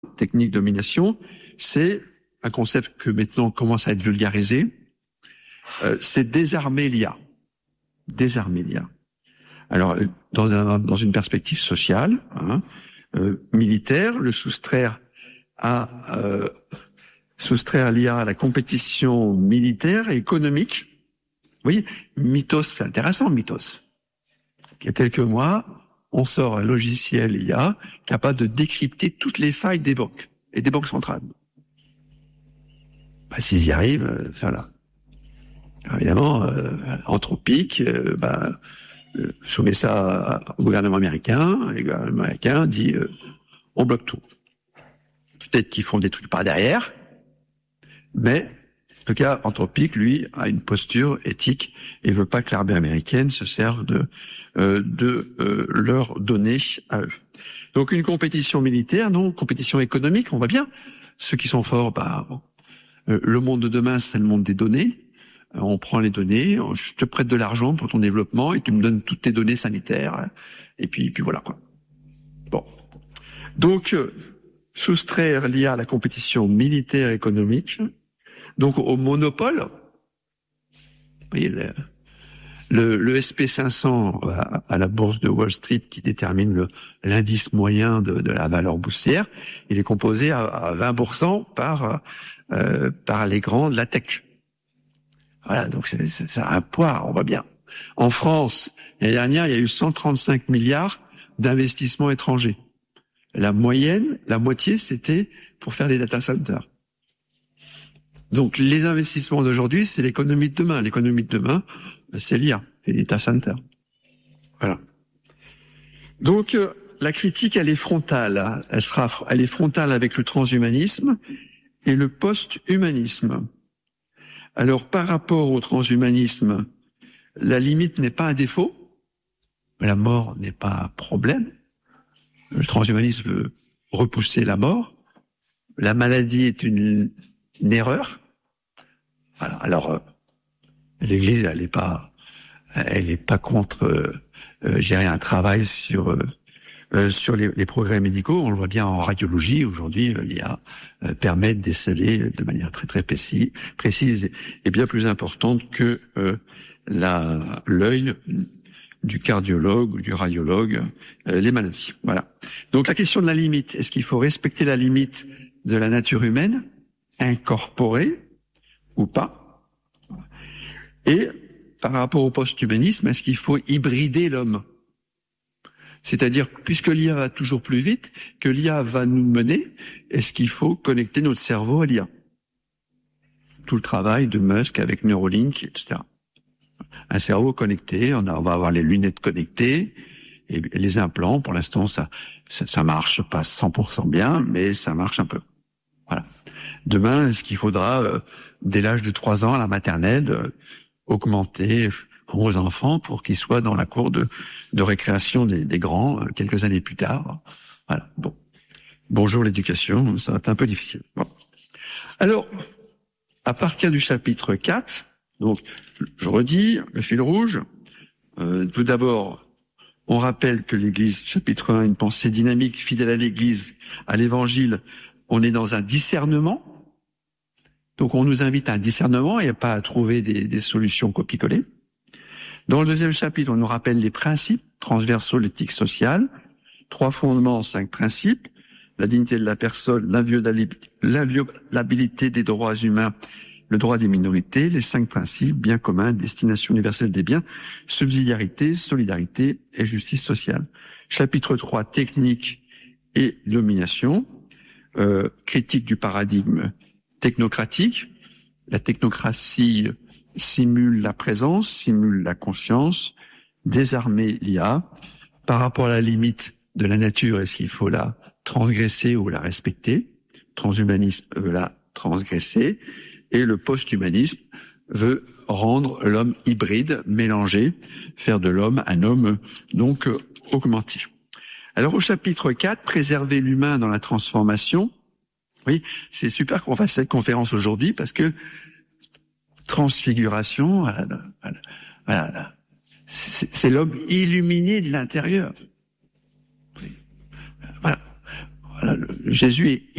technique de domination, c'est un concept que maintenant commence à être vulgarisé, c'est désarmer l'IA. Désarmer l'IA. Alors, dans une perspective sociale, militaire, le soustraire l'IA à la compétition militaire et économique. Vous voyez, Mythos, c'est intéressant, Mythos. Il y a quelques mois, on sort un logiciel IA capable de décrypter toutes les failles des banques et des banques centrales. S'ils y arrivent, voilà. Alors, évidemment, Anthropic, soumet ça au gouvernement américain, et le gouvernement américain dit on bloque tout. Peut-être qu'ils font des trucs par derrière, mais en tout cas, Anthropic, lui, a une posture éthique et veut pas que l'armée américaine se serve de leurs données à eux. Donc une compétition militaire, non, compétition économique, on voit bien. Ceux qui sont forts, le monde de demain, c'est le monde des données. On prend les données, je te prête de l'argent pour ton développement et tu me donnes toutes tes données sanitaires. Et puis voilà quoi. Bon. Donc, soustraire l'IA à la compétition militaire et économique, donc au monopole. Vous voyez, le SP500 à la bourse de Wall Street qui détermine l'indice moyen de la valeur boursière, il est composé à 20% par les grands de la tech. Voilà, donc c'est un poids, on voit bien. En France, l'année dernière, il y a eu 135 milliards d'investissements étrangers. La moitié, c'était pour faire des data centers. Donc, les investissements d'aujourd'hui, c'est l'économie de demain. L'économie de demain, c'est l'IA, les data centers. Voilà. Donc, la critique, elle est frontale. Elle est frontale avec le transhumanisme et le post-humanisme. Alors, par rapport au transhumanisme, la limite n'est pas un défaut. La mort n'est pas un problème. Le transhumanisme veut repousser la mort. La maladie est une erreur. Voilà. Alors, l'Église, elle est pas contre gérer un travail sur les progrès médicaux. On le voit bien en radiologie aujourd'hui, l'IA permet de déceler de manière très très précise et bien plus importante que l'œil du cardiologue ou du radiologue les maladies. Voilà. Donc la question de la limite, est-ce qu'il faut respecter la limite de la nature humaine, incorporée ou pas? Et par rapport au post-humanisme, est-ce qu'il faut hybrider l'homme? C'est-à-dire, puisque l'IA va toujours plus vite, que l'IA va nous mener, est-ce qu'il faut connecter notre cerveau à l'IA? Tout le travail de Musk avec Neuralink, etc. Un cerveau connecté, on va avoir les lunettes connectées, et les implants, pour l'instant, ça marche pas 100% bien, mais ça marche un peu. Voilà. Demain, est-ce qu'il faudra, dès l'âge de 3 ans à la maternelle, augmenter aux enfants pour qu'ils soient dans la cour de récréation des grands quelques années plus tard? Voilà. Bon. Bonjour l'éducation, ça va être un peu difficile. Bon. Alors, à partir du chapitre 4, donc, je redis, le fil rouge, tout d'abord, on rappelle que l'Église, chapitre 1, une pensée dynamique, fidèle à l'Église, à l'Évangile, on est dans un discernement. Donc on nous invite à un discernement et pas à trouver des solutions copier-coller. Dans le deuxième chapitre, on nous rappelle les principes transversaux de l'éthique sociale, 3 fondements, 5 principes, la dignité de la personne, l'inviolabilité des droits humains, le droit des minorités, les 5 principes, bien communs, destination universelle des biens, subsidiarité, solidarité et justice sociale. Chapitre 3, technique et domination, critique du paradigme technocratique. La technocratie simule la présence, simule la conscience, désarmer l'IA. Par rapport à la limite de la nature, est-ce qu'il faut la transgresser ou la respecter? Transhumanisme veut la transgresser. Et le post-humanisme veut rendre l'homme hybride, mélangé, faire de l'homme un homme donc augmenté. Alors au chapitre 4, préserver l'humain dans la transformation. Oui, c'est super qu'on fasse cette conférence aujourd'hui parce que transfiguration, voilà, c'est l'homme illuminé de l'intérieur. Voilà. Jésus est